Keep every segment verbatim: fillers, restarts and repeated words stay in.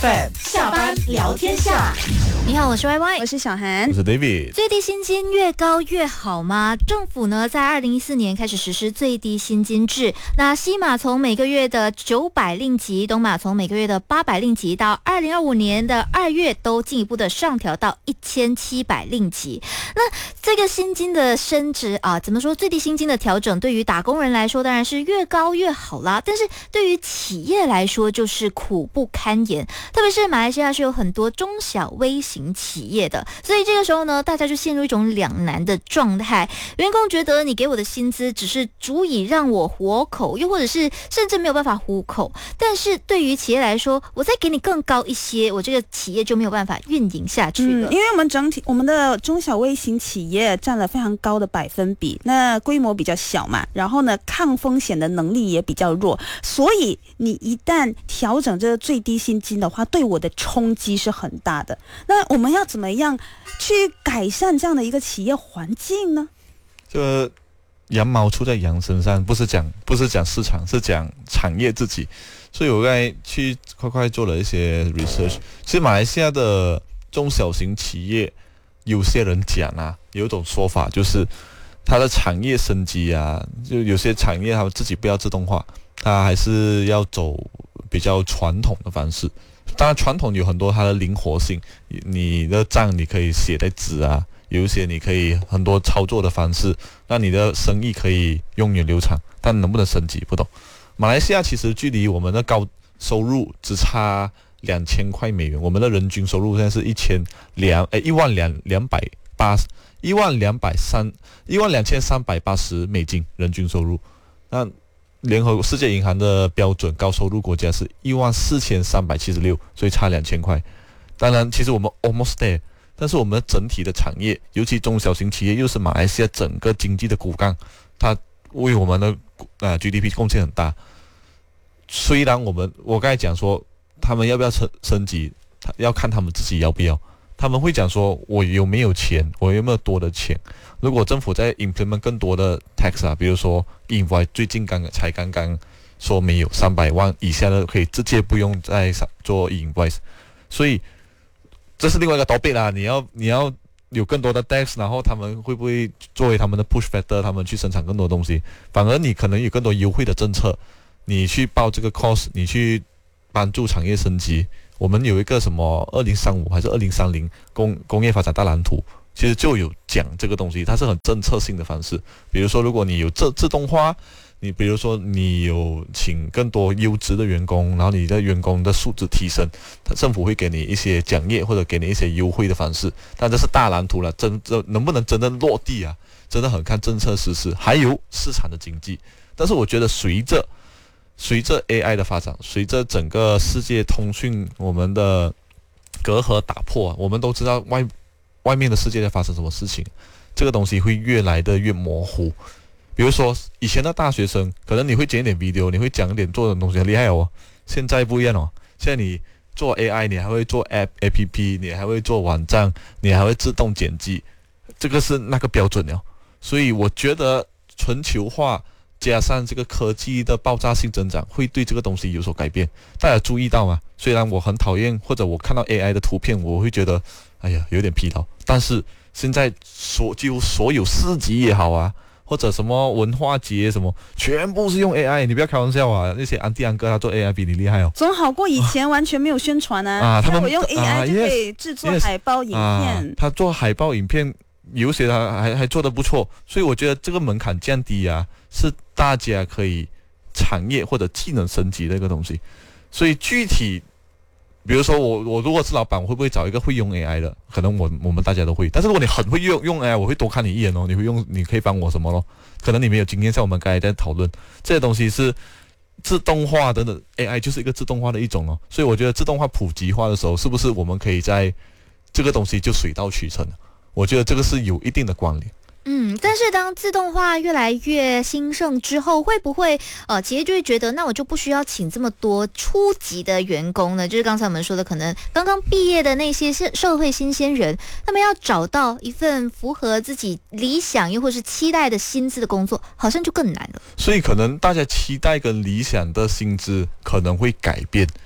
F M 下班聊天下。 你好，我是 Y Y， 我是小韩， 我是 David。 最低薪金越高越好吗？政府呢在二零一四年开始实施最低薪金制，那西马从每个月的九百令吉，东马从每个月的八百令吉，到二零二五年的二月都进一步的上调到一千七百令吉。那这个薪金的升值啊，怎么说？最低薪金的调整对于打工人来说当然是越高越好啦，但是对于企业来说就是苦不堪言，特别是马来西亚是有很多中小微型企业的，所以这个时候呢，大家就陷入一种两难的状态。员工觉得你给我的薪资只是足以让我活口，又或者是甚至没有办法糊口，但是对于企业来说，我再给你更高一些，我这个企业就没有办法运营下去了。 嗯，因为我们整体我们的中小微型企业占了非常高的百分比，那规模比较小嘛，然后呢，抗风险的能力也比较弱，所以你一旦调整这个最低薪金的话，对我的冲击是很大的。那我们要怎么样去改善这样的一个企业环境呢？ 这个羊毛出在羊身上，不是讲不是讲市场，是讲产业自己。所以我刚才去快快做了一些 research。其实马来西亚的中小型企业，有些人讲啊，有一种说法就是它的产业升级啊，就有些产业他们自己不要自动化，它还是要走比较传统的方式。当然传统有很多它的灵活性，你的账你可以写在纸啊，有一些你可以很多操作的方式，让你的生意可以永远流畅，但能不能升级不懂。马来西亚其实距离我们的高收入只差两千块美元，我们的人均收入现在是一千两诶一万两两百八一万两百三一万两千三百八十美金人均收入。那联合世界银行的标准高收入国家是一万四千三百七十六，所以差两千块。当然，其实我们 almost there， 但是我们整体的产业，尤其中小型企业，又是马来西亚整个经济的骨干，它为我们的呃 G D P 贡献很大。虽然我们我刚才讲说，他们要不要升升级，要看他们自己要不要。他们会讲说，我有没有钱，我有没有多的钱。如果政府在 implement 更多的 tax 啊，比如说 invoice， 最近刚才刚刚说没有三百万以下的可以直接不用再做 invoice， 所以这是另外一个 topic 啦。你要你要有更多的 tax， 然后他们会不会作为他们的 push factor， 他们去生产更多东西？反而你可能有更多优惠的政策，你去报这个 cost， 你去帮助产业升级。我们有一个什么二零三五还是二零三零工工业发展大蓝图，其实就有讲这个东西，它是很政策性的方式。比如说，如果你有自自动化，你比如说你有请更多优质的员工，然后你的员工的素质提升，政府会给你一些奖励或者给你一些优惠的方式。但这是大蓝图了，真真能不能真的落地啊？真的很看政策实施，还有市场的经济。但是我觉得随着随着 A I 的发展，随着整个世界通讯我们的隔阂打破，我们都知道外外面的世界在发生什么事情，这个东西会越来的越模糊。比如说以前的大学生，可能你会剪一点 video， 你会讲一点做的东西很厉害哦。现在不一样哦，现在你做 A I， 你还会做 app A P P， 你还会做网站，你还会自动剪辑，这个是那个标准了。所以我觉得全球化加上这个科技的爆炸性增长，会对这个东西有所改变。大家注意到吗？虽然我很讨厌，或者我看到 A I 的图片，我会觉得，哎呀，有点疲劳。但是现在所几乎所有市集也好啊，或者什么文化节什么，全部是用 A I。你不要开玩笑啊！那些安迪安哥他做 A I 比你厉害哦。 总好过以前完全没有宣传啊！ 啊，他们我用 A I 就可以制作海报、影片。 啊，他做海报、影片。有些他还还做得不错，所以我觉得这个门槛降低啊，是大家可以产业或者技能升级的一个东西。所以具体，比如说我我如果是老板，我会不会找一个会用 A I 的？可能我我们大家都会。但是如果你很会用用 A I， 我会多看你一眼哦。你会用，你可以帮我什么咯？可能你没有经验，像我们刚才在讨论这些东西是自动化的 A I 就是一个自动化的一种哦。所以我觉得自动化普及化的时候，是不是我们可以在这个东西就水到渠成？我觉得这个是有一定的关联。 嗯，但是当自动化越来越兴盛之后，会不会呃企业就会觉得，那我就不需要请这么多初级的员工呢？就是刚才我们说的，可能刚刚毕业的那些社会新鲜人，他们要找到一份符合自己理想又或是期待的薪资的工作，好像就更难了。 所以可能大家期待跟理想的薪资可能会改变。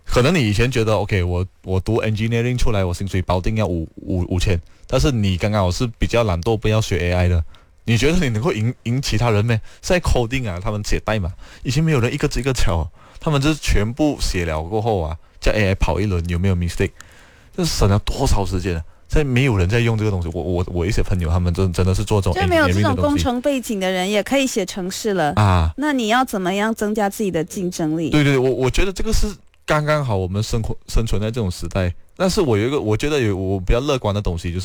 可能你以前觉得 OK， 我我读 engineering 出来，我薪水保定要五五五千，但是你刚刚我是比较懒惰，不要学 A I 的，你觉得你能够赢赢其他人咩？现在 coding 啊，他们写代码，以前没有人一个字一个敲，他们就是全部写了过后啊，叫 A I 跑一轮有没有 mistake， 这省了多少时间啊！现在没有人在用这个东西，我我我一些朋友他们真真的是做这种 engineering 的东西， 就没有这种工程背景的人也可以写程式了啊。那你要怎么样增加自己的竞争力？ 对对，我我觉得这个是刚刚好，我们生活生存在这种时代。但是我有一个我觉得有我比较乐观的东西，就是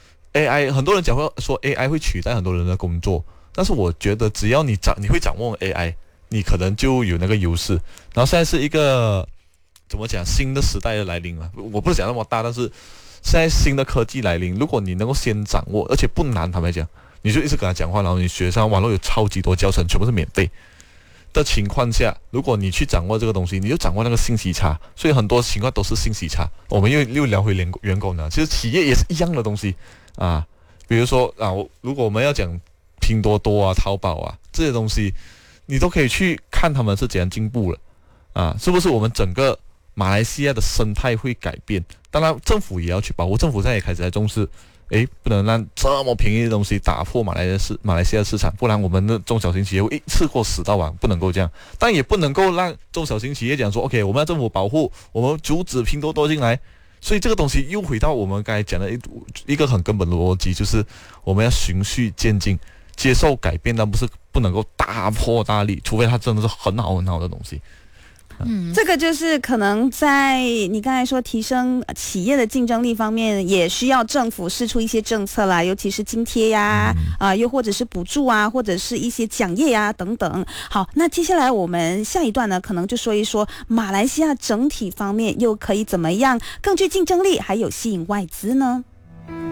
A I， 很多人讲会说 A I 会取代很多人的工作，但是我觉得只要你掌你会掌握 A I， 你可能就有那个优势。然后现在是一个怎么讲新的时代的来临了，我不是讲那么大，但是现在新的科技来临，如果你能够先掌握，而且不难，坦白讲，你就一直跟他讲话，然后你学上网络有超级多教程，全部是免费的情况下，如果你去掌握这个东西，你就掌握那个信息差，所以很多情况都是信息差。我们又又聊回员员工呢，其实企业也是一样的东西啊。比如说啊，如果我们要讲拼多多啊、淘宝啊这些东西，你都可以去看他们是怎样进步了啊，是不是我们整个马来西亚的生态会改变？当然，政府也要去保护。政府现在也开始在重视，诶，不能让这么便宜的东西打破马来的市马来西亚市场，不然我们的中小型企业会一次过死到完，不能够这样。但也不能够让中小型企业讲说 ，OK， 我们要政府保护，我们阻止拼多多进来。所以这个东西又回到我们刚才讲的一一个很根本的逻辑，就是我们要循序渐进，接受改变，但不是不能够大破大立，除非它真的是很好很好的东西。 嗯，这个就是可能在你刚才说提升企业的竞争力方面，也需要政府释出一些政策啦，尤其是津贴呀，啊、嗯呃，又或者是补助啊，或者是一些奖业呀等等。好，那接下来我们下一段呢，可能就说一说马来西亚整体方面又可以怎么样更具竞争力，还有吸引外资呢？